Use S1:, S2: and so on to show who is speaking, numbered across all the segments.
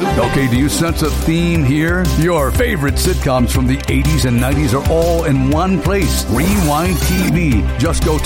S1: Okay, do you sense a theme here? Your favorite sitcoms from the 80s and 90s are all in one place. Rewind TV. Just go to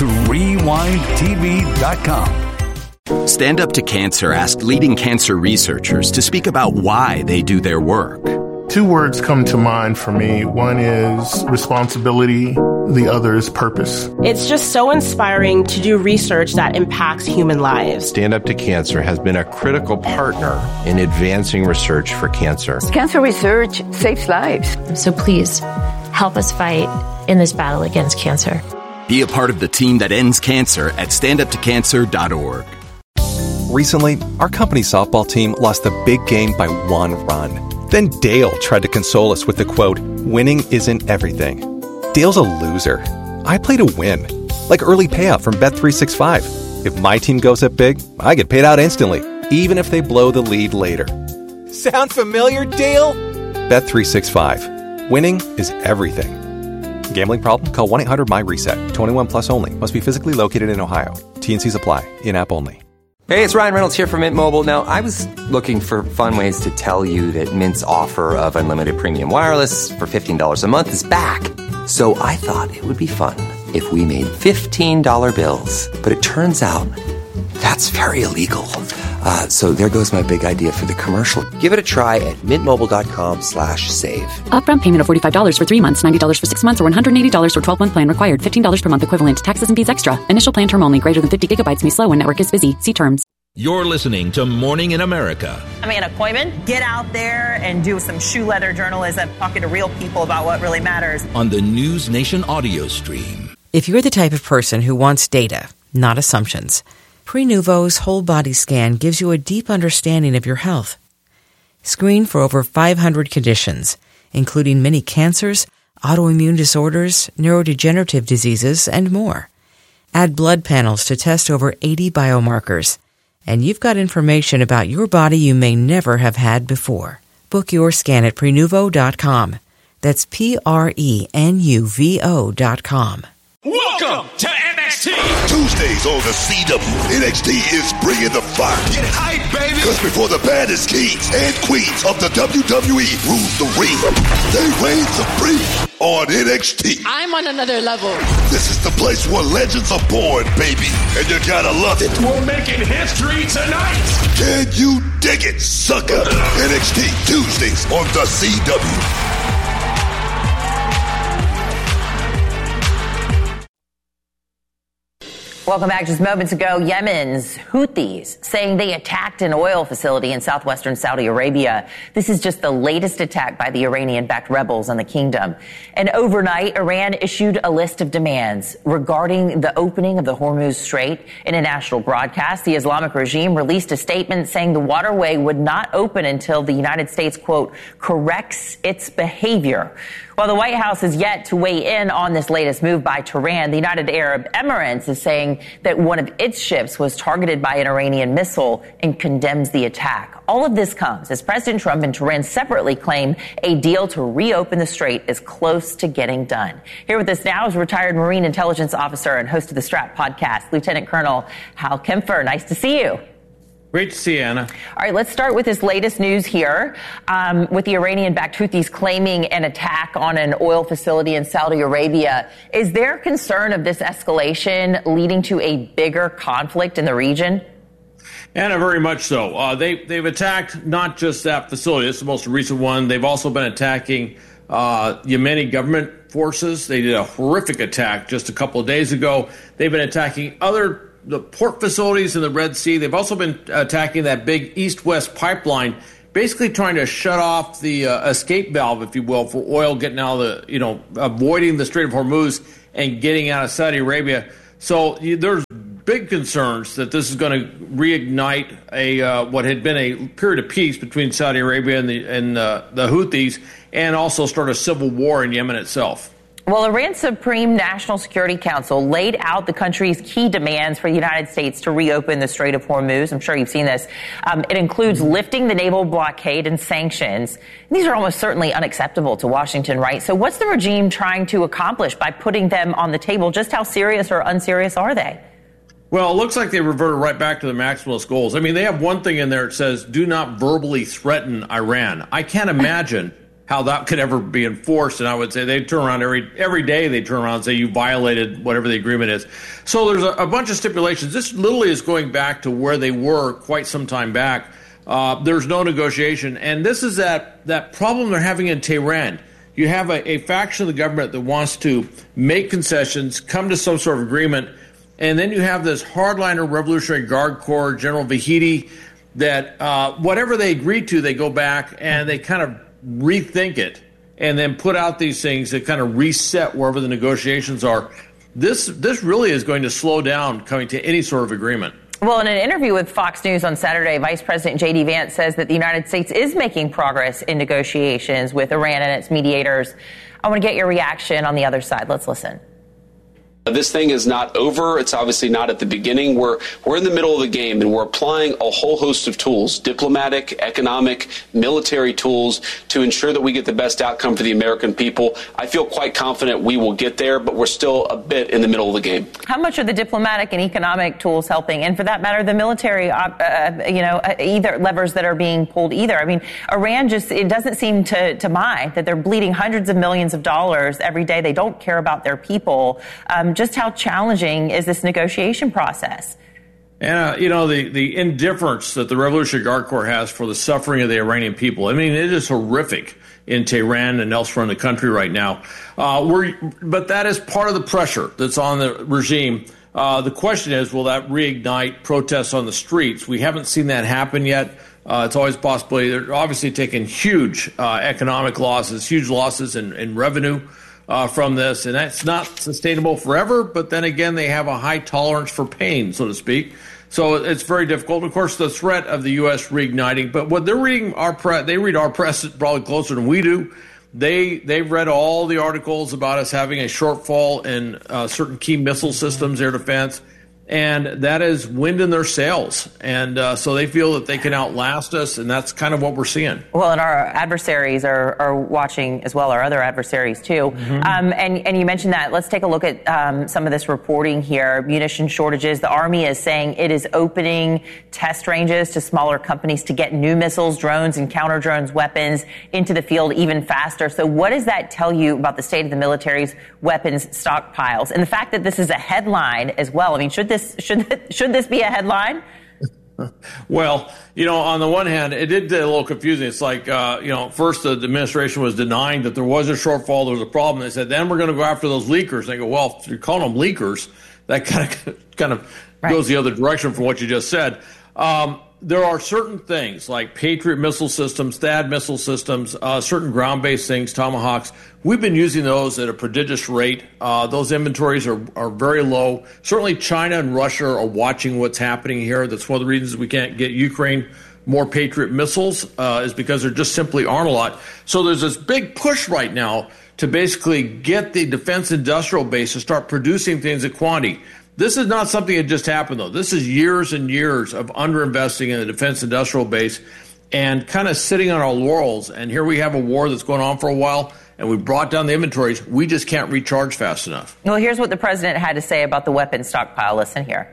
S1: rewindtv.com.
S2: Stand Up to Cancer asked leading cancer researchers to speak about why they do their work.
S3: Two words come to mind for me. One is responsibility. The other is purpose.
S4: It's just so inspiring to do research that impacts human lives.
S5: Stand Up to Cancer has been a critical partner in advancing research for cancer.
S6: Cancer research saves lives.
S7: So please, help us fight in this battle against cancer.
S2: Be a part of the team that ends cancer at standuptocancer.org.
S8: Recently, our company's softball team lost the big game by 1 run. Then Dale tried to console us with the quote, "Winning isn't everything." Dale's a loser. I play to win, like early payout from Bet365. If my team goes up big, I get paid out instantly, even if they blow the lead later.
S9: Sound familiar, Dale?
S8: Bet365. Winning is everything. Gambling problem? Call 1-800-MY-RESET. 21 plus only. Must be physically located in Ohio. T&Cs apply. In-app only.
S10: Hey, it's Ryan Reynolds here from Mint Mobile. Now, I was looking for fun ways to tell you that Mint's offer of unlimited premium wireless for $15 a month is back. So I thought it would be fun if we made $15 bills. But it turns out that's very illegal. So there goes my big idea for the commercial. Give it a try at mintmobile.com/save.
S11: Upfront payment of $45 for 3 months, $90 for 6 months, or $180 for 12-month plan required. $15 per month equivalent. Taxes and fees extra. Initial plan term only. Greater than 50 gigabytes may slow when network is busy. See terms.
S12: You're listening to Morning in America.
S13: I'm Anna Koyman. Get out there and do some shoe leather journalism, talking to real people about what really matters.
S12: On the News Nation audio stream.
S14: If you're the type of person who wants data, not assumptions, Prenuvo's whole body scan gives you a deep understanding of your health. Screen for over 500 conditions, including many cancers, autoimmune disorders, neurodegenerative diseases, and more. Add blood panels to test over 80 biomarkers. And you've got information about your body you may never have had before. Book your scan at Prenuvo.com. That's Prenuvo.com.
S15: Welcome to NXT!
S16: Tuesdays on the CW, NXT is bringing the fire.
S15: Get hype, baby!
S16: Because before the baddest kings and queens of the WWE rule the ring, they reign supreme on NXT.
S17: I'm on another level.
S16: This is the place where legends are born, baby, and you gotta love it.
S15: We're making history tonight!
S16: Can you dig it, sucker? NXT Tuesdays on the CW.
S13: Welcome back. Just moments ago, Yemen's Houthis saying they attacked an oil facility in southwestern Saudi Arabia. This is just the latest attack by the Iranian-backed rebels on the kingdom. And overnight, Iran issued a list of demands regarding the opening of the Hormuz Strait. In a national broadcast, the Islamic regime released a statement saying the waterway would not open until the United States, quote, corrects its behavior. While the White House is yet to weigh in on this latest move by Tehran, the United Arab Emirates is saying that one of its ships was targeted by an Iranian missile and condemns the attack. All of this comes as President Trump and Tehran separately claim a deal to reopen the strait is close to getting done. Here with us now is retired Marine Intelligence Officer and host of the Strap podcast, Lieutenant Colonel Hal Kempfer. Nice to see you.
S18: Great to see you, Anna.
S13: All right, let's start with this latest news here, with the Iranian-backed Houthis claiming an attack on an oil facility in Saudi Arabia. Is there concern of this escalation leading to a bigger conflict in the region?
S18: Anna, very much so. They've attacked not just that facility. It's the most recent one. They've also been attacking Yemeni government forces. They did a horrific attack just a couple of days ago. They've been attacking the port facilities in the Red Sea. They've also been attacking that big east-west pipeline, basically trying to shut off the escape valve, if you will, for oil getting out of avoiding the Strait of Hormuz and getting out of Saudi Arabia. So there's big concerns that this is going to reignite what had been a period of peace between Saudi Arabia and the Houthis, and also start a civil war in Yemen itself.
S13: Well, Iran's Supreme National Security Council laid out the country's key demands for the United States to reopen the Strait of Hormuz. I'm sure you've seen this. It includes lifting the naval blockade and sanctions. These are almost certainly unacceptable to Washington, right? So what's the regime trying to accomplish by putting them on the table? Just how serious or unserious are they?
S18: Well, it looks like they reverted right back to the maximalist goals. I mean, they have one thing in there that says, do not verbally threaten Iran. I can't imagine how that could ever be enforced. And I would say they turn around every day, they turn around and say you violated whatever the agreement is. So there's a bunch of stipulations. This literally is going back to where they were quite some time back. There's no negotiation. And this is that problem they're having in Tehran. You have a faction of the government that wants to make concessions, come to some sort of agreement, and then you have this hardliner Revolutionary Guard Corps, General Vahidi, that whatever they agree to, they go back and they kind of rethink it and then put out these things that kind of reset wherever the negotiations are. This really is going to slow down coming to any sort of agreement.
S13: Well, in an interview with Fox News on Saturday, Vice President J.D. Vance says that the United States is making progress in negotiations with Iran and its mediators. I want to get your reaction on the other side. Let's listen.
S17: This thing is not over. It's obviously not at the beginning. We're in the middle of the game, and we're applying a whole host of tools, diplomatic, economic, military tools, to ensure that we get the best outcome for the American people. I feel quite confident we will get there, but we're still a bit in the middle of the game.
S13: How much are the diplomatic and economic tools helping? And for that matter, the military, either levers that are being pulled either. I mean, Iran it doesn't seem to mind that they're bleeding hundreds of millions of dollars every day. They don't care about their people. Just how challenging is this negotiation process?
S18: And, the indifference that the Revolutionary Guard Corps has for the suffering of the Iranian people. I mean, it is horrific in Tehran and elsewhere in the country right now. But that is part of the pressure that's on the regime. The question is, will that reignite protests on the streets? We haven't seen that happen yet. It's always a possibility. They're obviously taking huge economic losses, huge losses in revenue from this, and that's not sustainable forever. But then again, they have a high tolerance for pain, so to speak. So it's very difficult. Of course, the threat of the U.S. reigniting, but what they're reading they read our press probably closer than we do. They've read all the articles about us having a shortfall in certain key missile systems, air defense, and that is wind in their sails. And so they feel that they can outlast us, and that's kind of what we're seeing.
S13: Well, and our adversaries are watching as well, our other adversaries too. Mm-hmm. And you mentioned that. Let's take a look at some of this reporting here. Munition shortages. The Army is saying it is opening test ranges to smaller companies to get new missiles, drones, and counter drones weapons into the field even faster. So what does that tell you about the state of the military's weapons stockpiles? And the fact that this is a headline as well. I mean, should this be a headline?
S18: Well, on the one hand, it did get a little confusing. It's like, first the administration was denying that there was a shortfall, there was a problem. They said, then we're going to go after those leakers. And they go, well, if you're calling them leakers, that kind of right. Goes the other direction from what you just said. There are certain things like Patriot missile systems, THAAD missile systems, certain ground-based things, Tomahawks. We've been using those at a prodigious rate. Those inventories are very low. Certainly China and Russia are watching what's happening here. That's one of the reasons we can't get Ukraine more Patriot missiles is because there just simply aren't a lot. So there's this big push right now to basically get the defense industrial base to start producing things at quantity. This is not something that just happened, though. This is years and years of underinvesting in the defense industrial base and kind of sitting on our laurels. And here we have a war that's going on for a while, and we brought down the inventories. We just can't recharge fast enough.
S13: Well, here's what the president had to say about the weapons stockpile. Listen here.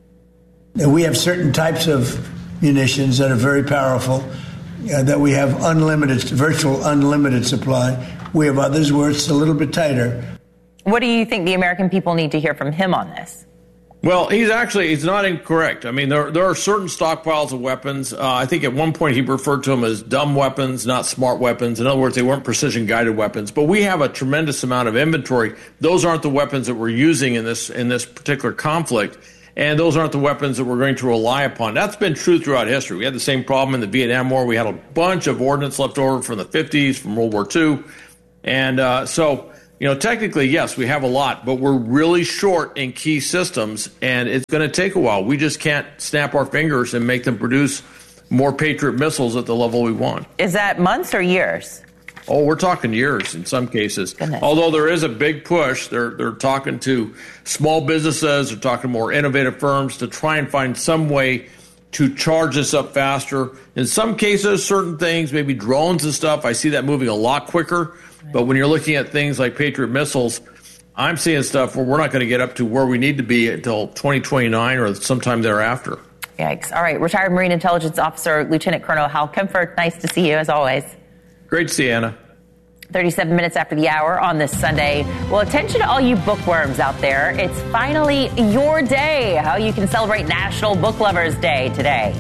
S19: We have certain types of munitions that are very powerful, that we have virtual unlimited supply. We have others where it's a little bit tighter.
S13: What do you think the American people need to hear from him on this?
S18: Well, he's not incorrect. I mean, there are certain stockpiles of weapons. I think at one point he referred to them as dumb weapons, not smart weapons. In other words, they weren't precision-guided weapons. But we have a tremendous amount of inventory. Those aren't the weapons that we're using in this particular conflict, and those aren't the weapons that we're going to rely upon. That's been true throughout history. We had the same problem in the Vietnam War. We had a bunch of ordnance left over from the 50s, from World War II. And so... technically, yes, we have a lot, but we're really short in key systems, and it's going to take a while. We just can't snap our fingers and make them produce more Patriot missiles at the level we want.
S13: Is that months or years?
S18: Oh, we're talking years in some cases.
S13: Goodness.
S18: Although there is a big push. They're talking to small businesses, they're talking to more innovative firms to try and find some way to charge this up faster. In some cases, certain things, maybe drones and stuff, I see that moving a lot quicker. But when you're looking at things like Patriot missiles, I'm seeing stuff where we're not going to get up to where we need to be until 2029 or sometime thereafter.
S13: Yikes. All right. Retired Marine Intelligence Officer Lieutenant Colonel Hal Kempfert, nice to see you as always.
S18: Great to see you, Anna.
S13: 37 minutes after the hour on this Sunday. Well, attention to all you bookworms out there. It's finally your day. How you can celebrate National Book Lovers Day today.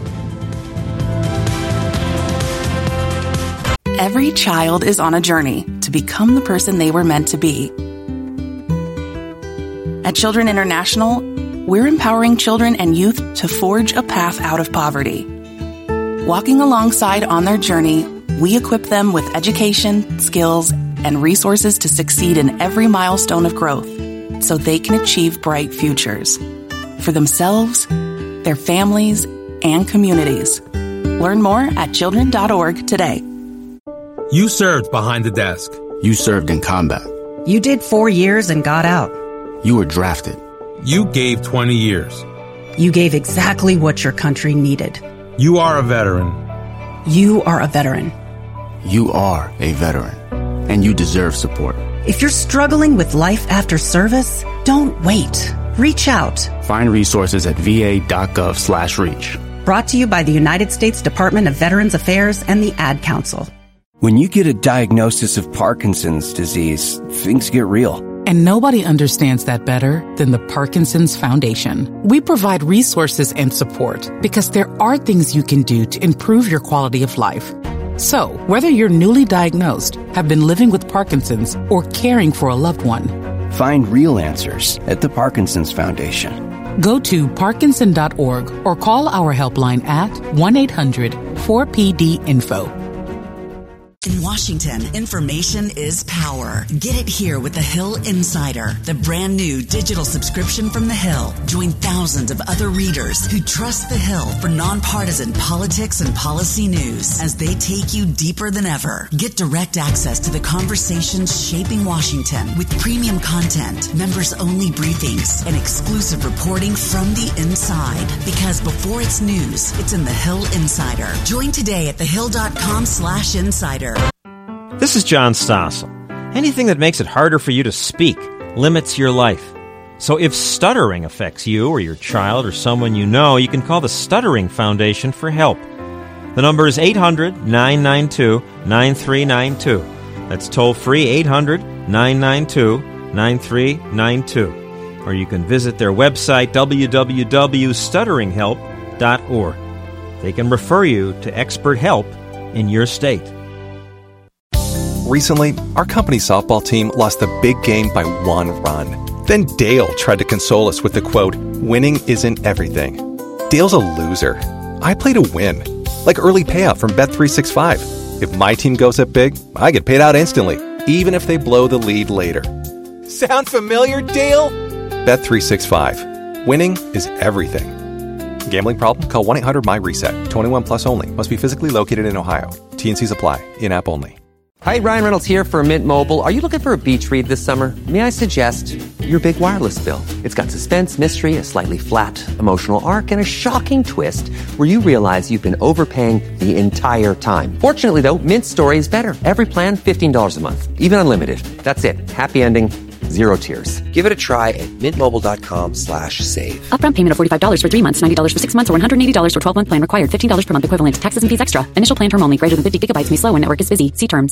S20: Every child is on a journey to become the person they were meant to be. At Children International, we're empowering children and youth to forge a path out of poverty. Walking alongside on their journey, we equip them with education, skills, and resources to succeed in every milestone of growth so they can achieve bright futures for themselves, their families, and communities. Learn more at children.org today.
S21: You served behind the desk.
S22: You served in combat.
S23: You did 4 years and got out.
S22: You were drafted.
S21: You gave 20 years.
S23: You gave exactly what your country needed.
S21: You are a veteran.
S23: You are a veteran.
S22: You are a veteran, and you deserve support.
S23: If you're struggling with life after service, don't wait. Reach out.
S22: Find resources at va.gov/reach.
S23: Brought to you by the United States Department of Veterans Affairs and the Ad Council.
S24: When you get a diagnosis of Parkinson's disease, things get real.
S25: And nobody understands that better than the Parkinson's Foundation. We provide resources and support because there are things you can do to improve your quality of life. So, whether you're newly diagnosed, have been living with Parkinson's, or caring for a loved one,
S24: find real answers at the Parkinson's Foundation.
S25: Go to parkinson.org or call our helpline at 1-800-4PD-INFO.
S26: In Washington, information is power. Get it here with The Hill Insider, the brand new digital subscription from The Hill. Join thousands of other readers who trust The Hill for nonpartisan politics and policy news as they take you deeper than ever. Get direct access to the conversations shaping Washington with premium content, members-only briefings, and exclusive reporting from the inside. Because before it's news, it's in The Hill Insider. Join today at thehill.com/insider.
S27: This is John Stossel. Anything that makes it harder for you to speak limits your life. So if stuttering affects you or your child or someone you know, you can call the Stuttering Foundation for help. The number is 800-992-9392. That's toll-free 800-992-9392. Or you can visit their website, www.stutteringhelp.org. They can refer you to expert help in your state.
S8: Recently, our company softball team lost the big game by 1 run. Then Dale tried to console us with the quote, "Winning isn't everything." Dale's a loser. I play to win. Like early payout from Bet365. If my team goes up big, I get paid out instantly, even if they blow the lead later.
S9: Sound familiar, Dale?
S8: Bet365. Winning is everything. Gambling problem? Call 1-800-MY-RESET. 21 plus only. Must be physically located in Ohio. T&Cs apply. In-app only.
S10: Hi, Ryan Reynolds here for Mint Mobile. Are you looking for a beach read this summer? May I suggest your big wireless bill? It's got suspense, mystery, a slightly flat, emotional arc, and a shocking twist where you realize you've been overpaying the entire time. Fortunately, though, Mint's story is better. Every plan, $15 a month. Even unlimited. That's it. Happy ending. Zero tears. Give it a try at mintmobile.com/save.
S11: Upfront payment of $45 for 3 months, $90 for 6 months, or $180 for 12-month plan required. $15 per month equivalent. Taxes and fees extra. Initial plan term only. Greater than 50 gigabytes may slow when network is busy. See terms.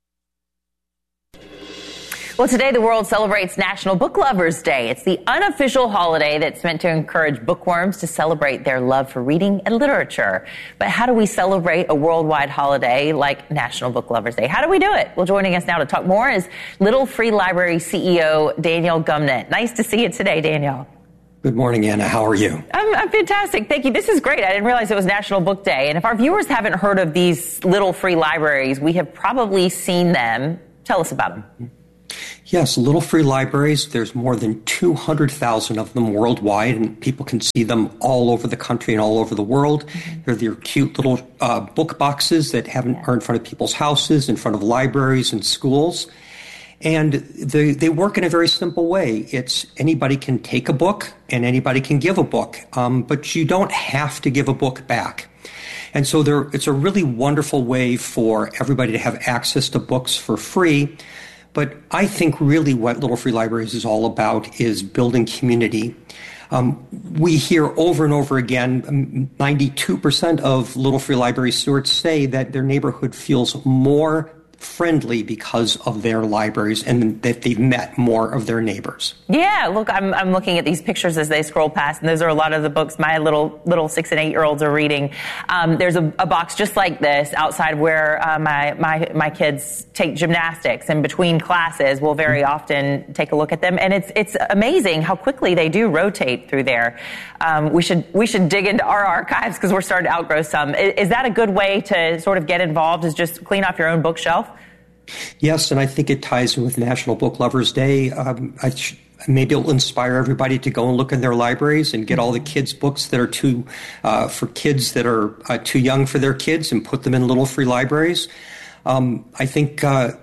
S13: Well, today the world celebrates National Book Lovers Day. It's the unofficial holiday that's meant to encourage bookworms to celebrate their love for reading and literature. But how do we celebrate a worldwide holiday like National Book Lovers Day? How do we do it? Well, joining us now to talk more is Little Free Library CEO Danielle Gumnett. Nice to see you today, Danielle.
S28: Good morning, Anna. How are you?
S13: I'm fantastic. Thank you. This is great. I didn't realize it was National Book Day. And if our viewers haven't heard of these Little Free Libraries, we have probably seen them. Tell us about them.
S28: Yes, Little Free Libraries. There's more than 200,000 of them worldwide, and people can see them all over the country and all over the world. They're their cute little book boxes that are in front of people's houses, in front of libraries and schools. And they work in a very simple way. It's anybody can take a book and anybody can give a book, but you don't have to give a book back. And so it's a really wonderful way for everybody to have access to books for free. But I think really what Little Free Libraries is all about is building community. We hear over and over again, 92% of Little Free Library stewards say that their neighborhood feels more friendly because of their libraries and that they've met more of their neighbors.
S13: Yeah, look, I'm looking at these pictures as they scroll past, and those are a lot of the books my little 6 and 8 year olds are reading. There's a box just like this outside where my kids take gymnastics, and between classes we'll very often take a look at them, and it's amazing how quickly they do rotate through there. We should dig into our archives because we're starting to outgrow some. Is that a good way to sort of get involved, is just clean off your own bookshelf?
S28: Yes, and I think it ties in with National Book Lovers Day. Maybe it'll inspire everybody to go and look in their libraries and get all the kids' books that are for kids that are too young for their kids and put them in Little Free Libraries. I think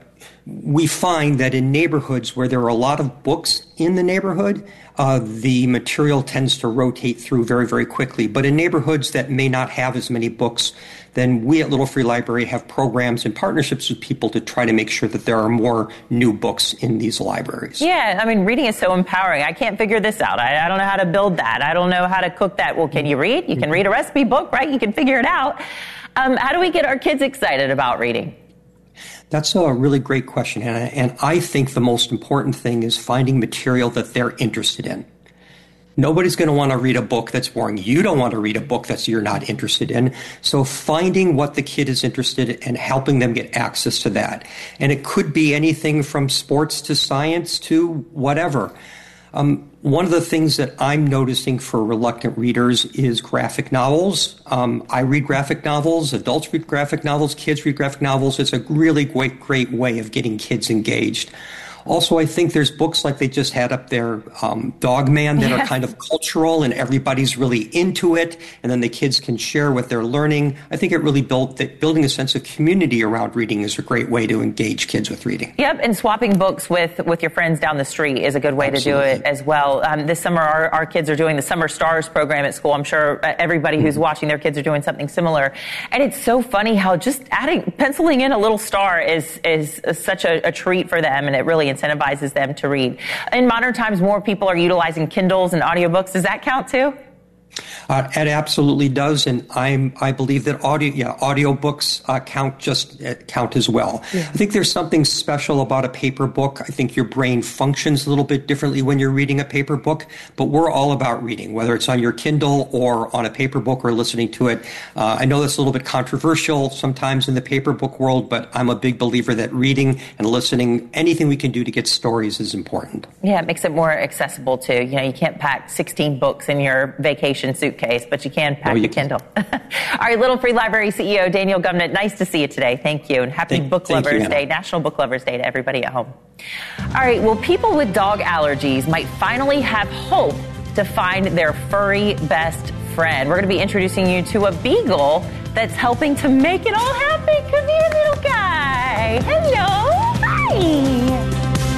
S28: we find that in neighborhoods where there are a lot of books in the neighborhood, the material tends to rotate through very, very quickly. But in neighborhoods that may not have as many books, then we at Little Free Library have programs and partnerships with people to try to make sure that there are more new books in these libraries.
S13: Yeah, I mean, reading is so empowering. I can't figure this out. I don't know how to build that. I don't know how to cook that. Well, can you read? You can read a recipe book, right? You can figure it out. How do we get our kids excited about reading?
S28: That's a really great question, Hannah. And I think the most important thing is finding material that they're interested in. Nobody's going to want to read a book that's boring. You don't want to read a book that you're not interested in. So finding what the kid is interested in and helping them get access to that. And it could be anything from sports to science to whatever. One of the things that I'm noticing for reluctant readers is graphic novels. I read graphic novels, adults read graphic novels, kids read graphic novels. It's a really great way of getting kids engaged. Also, I think there's books like they just had up there, Dog Man, that are kind of cultural and everybody's really into it. And then the kids can share what they're learning. I think it really building a sense of community around reading is a great way to engage kids with reading.
S13: Yep, and swapping books with your friends down the street is a good way to do it as well. This summer, our kids are doing the Summer Stars program at school. I'm sure everybody who's watching their kids are doing something similar. And it's so funny how just penciling in a little star is such a treat for them, and it really incentivizes them to read. In modern times, more people are utilizing Kindles and audiobooks. Does that count too?
S28: It absolutely does, and I believe that audiobooks count as well. Yeah. I think there's something special about a paper book. I think your brain functions a little bit differently when you're reading a paper book, but we're all about reading, whether it's on your Kindle or on a paper book or listening to it. I know that's a little bit controversial sometimes in the paper book world, but I'm a big believer that reading and listening, anything we can do to get stories is important.
S13: Yeah, it makes it more accessible too. You know, you can't pack 16 books in your vacation suitcase, but you can pack the Kindle. All right, Little Free Library CEO Daniel Gumnett, nice to see you today. Thank you, and happy Book Lovers Day, National Book Lovers Day to everybody at home. All right, well, people with dog allergies might finally have hope to find their furry best friend. We're going to be introducing you to a beagle that's helping to make it all happen. Come here, little guy. Hello. Hi.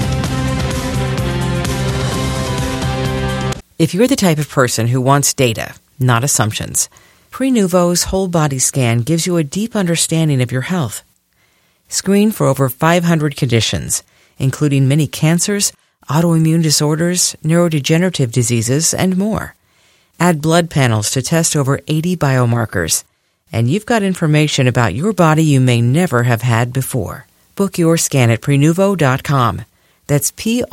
S14: If you're the type of person who wants data, not assumptions, Prenuvo's whole body scan gives you a deep understanding of your health. Screen for over 500 conditions, including many cancers, autoimmune disorders, neurodegenerative diseases, and more. Add blood panels to test over 80 biomarkers, and you've got information about your body you may never have had before. Book your scan at Prenuvo.com. That's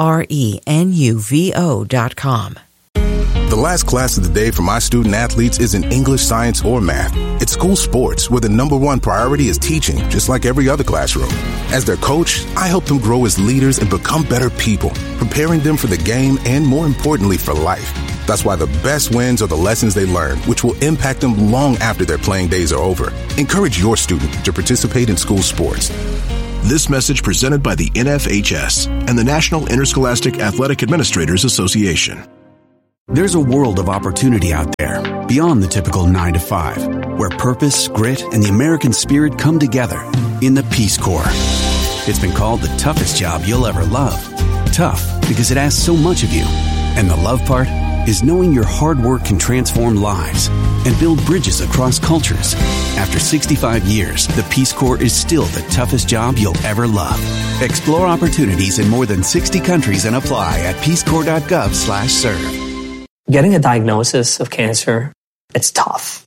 S14: Prenuvo.com.
S1: The last class of the day for my student athletes isn't English, science, or math. It's school sports, where the number one priority is teaching, just like every other classroom. As their coach, I help them grow as leaders and become better people, preparing them for the game and, more importantly, for life. That's why the best wins are the lessons they learn, which will impact them long after their playing days are over. Encourage your student to participate in school sports.
S2: This message presented by the NFHS and the National Interscholastic Athletic Administrators Association.
S24: There's a world of opportunity out there, beyond the typical 9 to 5, where purpose, grit, and the American spirit come together in the Peace Corps. It's been called the toughest job you'll ever love. Tough because it asks so much of you. And the love part? is knowing your hard work can transform lives and build bridges across cultures. After 65 years, the Peace Corps is still the toughest job you'll ever love. Explore opportunities in more than 60 countries and apply at peacecorps.gov/serve.
S3: Getting a diagnosis of cancer, it's tough.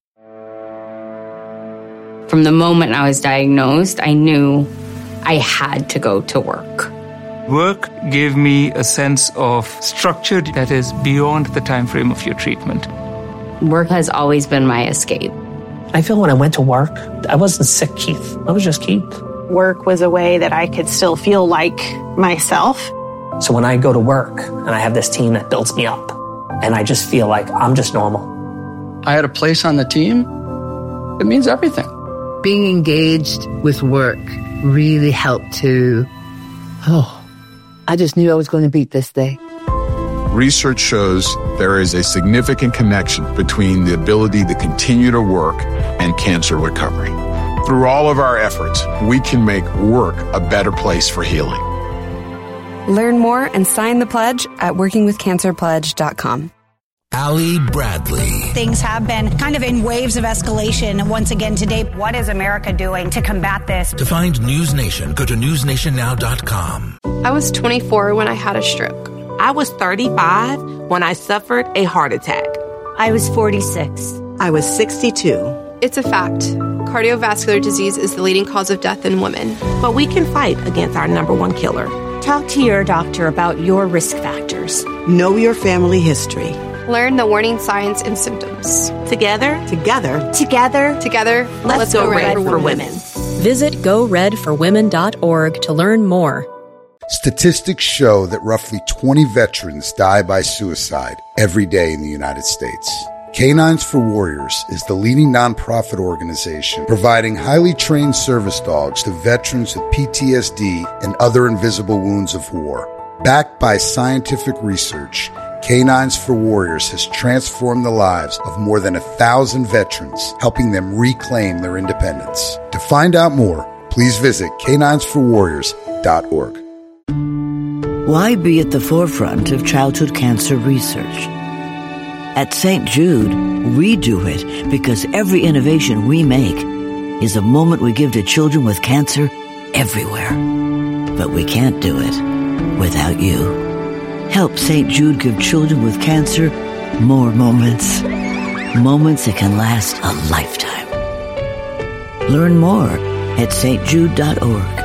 S4: From the moment I was diagnosed, I knew I had to go to work.
S5: Work gave me a sense of structure that is beyond the time frame of your treatment.
S4: Work has always been my escape.
S3: I feel when I went to work, I wasn't sick Keith. I was just Keith.
S6: Work was a way that I could still feel like myself.
S3: So when I go to work and I have this team that builds me up, and I just feel like I'm just normal.
S7: I had a place on the team. It means everything.
S12: Being engaged with work really helped to, I just knew I was going to beat this day.
S15: Research shows there is a significant connection between the ability to continue to work and cancer recovery. Through all of our efforts, we can make work a better place for healing.
S16: Learn more and sign the pledge at workingwithcancerpledge.com.
S29: Allie Bradley.
S30: Things have been kind of in waves of escalation once again today. What is America doing to combat this?
S29: To find News Nation, go to newsnationnow.com.
S31: I was 24 when I had a stroke.
S32: I was 35 when I suffered a heart attack.
S33: I was 46.
S34: I was 62.
S31: It's a fact. Cardiovascular disease is the leading cause of death in women.
S32: But we can fight against our number one killer.
S33: Talk to your doctor about your risk factors.
S34: Know your family history.
S31: Learn the warning signs and symptoms.
S32: Together, let's go Red for Women.
S11: Visit GoRedForWomen.org to learn more.
S35: Statistics show that roughly 20 veterans die by suicide every day in the United States. Canines for Warriors is the leading nonprofit organization providing highly trained service dogs to veterans with PTSD and other invisible wounds of war. Backed by scientific research, Canines for Warriors has transformed the lives of more than 1,000 veterans, helping them reclaim their independence. To find out more, please visit caninesforwarriors.org.
S36: Why be at the forefront of childhood cancer research? At St. Jude, we do it because every innovation we make is a moment we give to children with cancer everywhere. But we can't do it without you. Help St. Jude give children with cancer more moments. Moments that can last a lifetime. Learn more at stjude.org.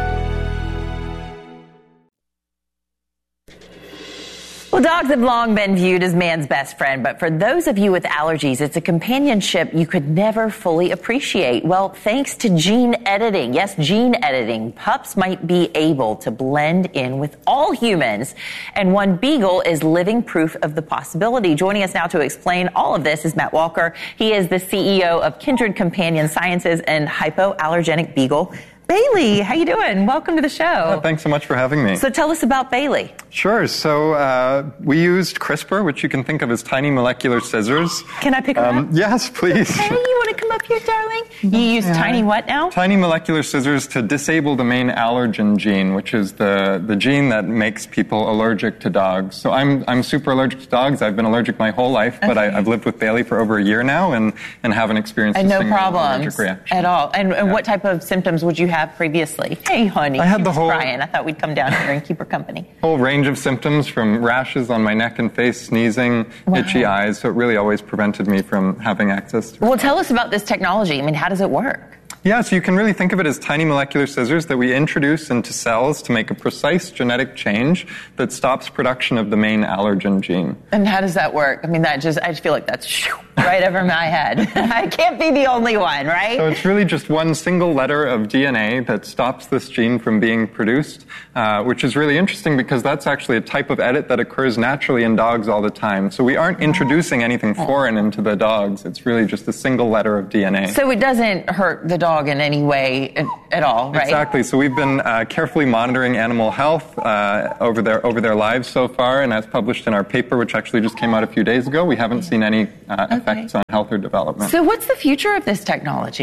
S13: Well, dogs have long been viewed as man's best friend, but for those of you with allergies, it's a companionship you could never fully appreciate. Well, thanks to gene editing, yes, gene editing, pups might be able to blend in with all humans, and one beagle is living proof of the possibility. Joining us now to explain all of this is Matt Walker. He is the CEO of Kindred Companion Sciences and hypoallergenic beagle. Bailey, how you doing? Welcome to the show.
S37: Thanks so much for having me.
S13: So tell us about Bailey.
S37: Sure. So we used CRISPR, which you can think of as tiny molecular scissors.
S13: Can I pick her up?
S37: Yes, please.
S13: Hey, you want to come up here, darling? You use tiny what now?
S37: Tiny molecular scissors to disable the main allergen gene, which is the gene that makes people allergic to dogs. So I'm super allergic to dogs. I've been allergic my whole life, but I've lived with Bailey for over a year now and haven't experienced a single allergic reaction
S13: at all. And what type of symptoms would you have previously? Hey, honey,
S37: I had the whole
S13: crying. I thought we'd come down here and keep her company.
S37: Whole range of symptoms, from rashes on my neck and face, sneezing, itchy eyes. So it really always prevented me from having access to.
S13: Well, tell us about this technology. I mean, how does it work?
S37: Yeah, so you can really think of it as tiny molecular scissors that we introduce into cells to make a precise genetic change that stops production of the main allergen gene.
S13: And how does that work? I mean, I just feel like that's right over my head. I can't be the only one, right?
S37: So it's really just one single letter of DNA that stops this gene from being produced, which is really interesting because that's actually a type of edit that occurs naturally in dogs all the time. So we aren't introducing anything foreign into the dogs. It's really just a single letter of DNA.
S13: So it doesn't hurt the dog in any way at all, right?
S37: Exactly. So we've been carefully monitoring animal health over their lives so far, and as published in our paper, which actually just came out a few days ago, we haven't seen any effects on health or development.
S13: So what's the future of this technology?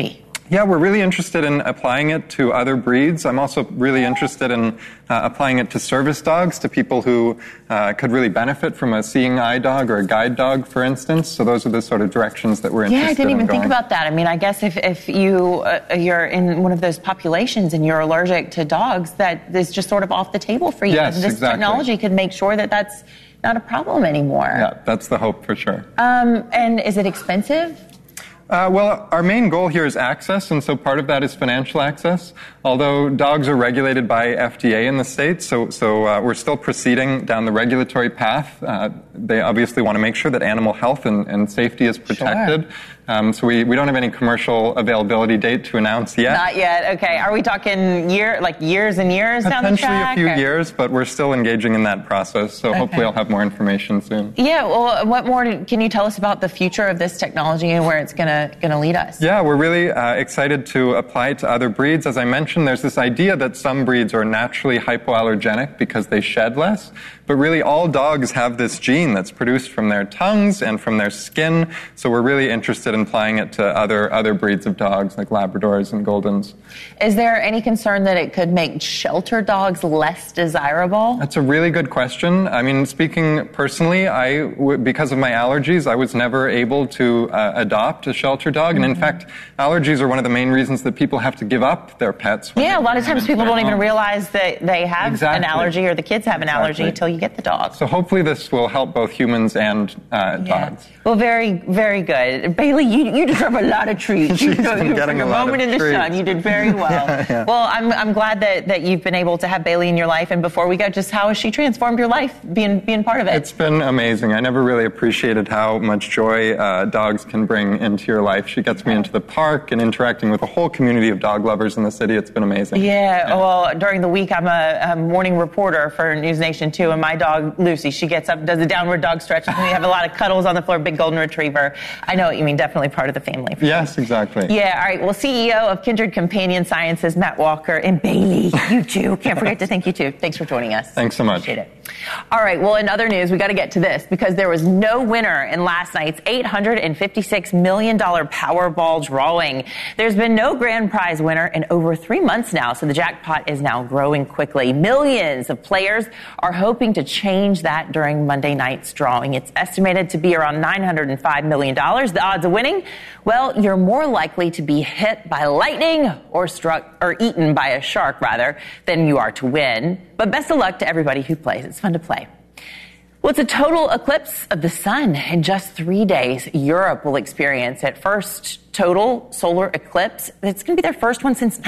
S37: Yeah, we're really interested in applying it to other breeds. I'm also really interested in applying it to service dogs, to people who could really benefit from a seeing eye dog or a guide dog, for instance. So those are the sort of directions that we're interested in.
S13: Yeah, I didn't even think about that. I mean, I guess if you're in one of those populations and you're allergic to dogs, that is just sort of off the table for you.
S37: Yes,
S13: this
S37: exactly.
S13: technology could make sure that that's not a problem anymore.
S37: Yeah, that's the hope for sure.
S13: And is it expensive?
S37: Well, our main goal here is access, and so part of that is financial access. Although dogs are regulated by FDA in the States, so we're still proceeding down the regulatory path. They obviously want to make sure that animal health and safety is protected. Sure. So we don't have any commercial availability date to announce yet.
S13: Not yet. Okay. Are we talking years and years down the track?
S37: Potentially a few years, but we're still engaging in that process. So hopefully I'll have more information soon.
S13: Yeah. Well, what more can you tell us about the future of this technology and where it's gonna lead us?
S37: Yeah, we're really excited to apply it to other breeds. As I mentioned, there's this idea that some breeds are naturally hypoallergenic because they shed less. But really, all dogs have this gene that's produced from their tongues and from their skin. So we're really interested in applying it to other breeds of dogs, like Labradors and Goldens.
S13: Is there any concern that it could make shelter dogs less desirable?
S37: That's a really good question. I mean, speaking personally, because of my allergies, I was never able to adopt a shelter dog. And in fact, allergies are one of the main reasons that people have to give up their pets.
S13: Yeah, a lot of times people don't even realize that they have an allergy, or the kids have an allergy until you get the dog.
S37: So hopefully this will help both humans and dogs.
S13: Well, very, very good. Bailey, you deserve a lot of treats.
S37: She's been getting a
S13: moment in the
S37: treats.
S13: sun. You did very well.
S37: Yeah.
S13: Well, I'm glad that you've been able to have Bailey in your life. And before we go, just how has she transformed your life, being part of it?
S37: It's been amazing. I never really appreciated how much joy dogs can bring into your life. She gets me into the park and interacting with a whole community of dog lovers in the city. It's been amazing.
S13: Yeah. Well, during the week, I'm a morning reporter for News Nation 2, and my dog, Lucy, she gets up, does a downward dog stretch, and we have a lot of cuddles on the floor, big golden retriever. I know what you mean, definitely part of the family.
S37: Yes, exactly.
S13: Yeah, all right. Well, CEO of Kindred Companion Sciences, Matt Walker, and Bailey, you too. Can't forget to thank you too. Thanks for joining us.
S37: Thanks so much.
S13: Appreciate it. All right. Well, in other news, we got to get to this because there was no winner in last night's $856 million Powerball drawing. There's been no grand prize winner in over 3 months now, so the jackpot is now growing quickly. Millions of players are hoping to change that during Monday night's drawing. It's estimated to be around $905 million. The odds of winning? Well, you're more likely to be hit by lightning or eaten by a shark, rather, than you are to win. But best of luck to everybody who plays. It's fun to play. Well, it's a total eclipse of the sun. In just 3 days, Europe will experience its first total solar eclipse. It's going to be their first one since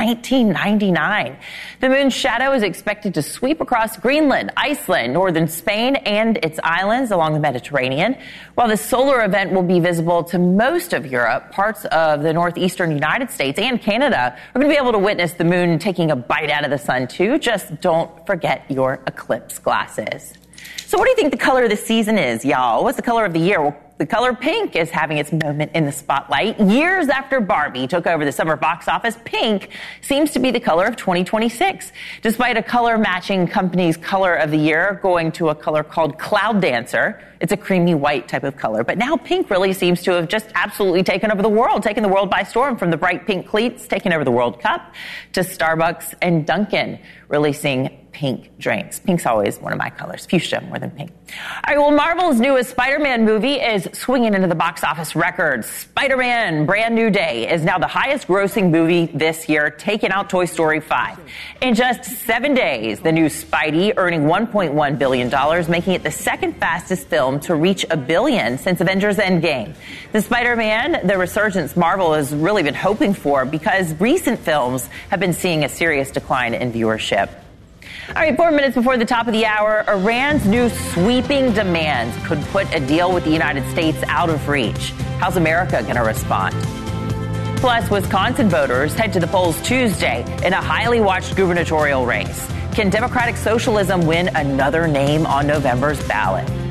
S13: 1999. The moon's shadow is expected to sweep across Greenland, Iceland, northern Spain, and its islands along the Mediterranean. While the solar event will be visible to most of Europe, parts of the northeastern United States and Canada are going to be able to witness the moon taking a bite out of the sun, too. Just don't forget your eclipse glasses. So what do you think the color of the season is, y'all? What's the color of the year? Well, the color pink is having its moment in the spotlight. Years after Barbie took over the summer box office, pink seems to be the color of 2026. Despite a color-matching company's color of the year going to a color called Cloud Dancer, it's a creamy white type of color. But now pink really seems to have just absolutely taken over the world, taken the world by storm, from the bright pink cleats taking over the World Cup to Starbucks and Dunkin' releasing pink drinks. Pink's always one of my colors, fuchsia more than pink. All right, well, Marvel's newest Spider-Man movie is swinging into the box office records. Spider-Man Brand New Day is now the highest grossing movie this year, taking out Toy Story 5. In just 7 days, the new Spidey earning $1.1 billion, making it the second fastest film to reach $1 billion since Avengers Endgame. The Spider-Man, the resurgence Marvel has really been hoping for because recent films have been seeing a serious decline in viewership. All right, 4 minutes before the top of the hour, Iran's new sweeping demands could put a deal with the United States out of reach. How's America going to respond? Plus, Wisconsin voters head to the polls Tuesday in a highly watched gubernatorial race. Can Democratic Socialism win another name on November's ballot?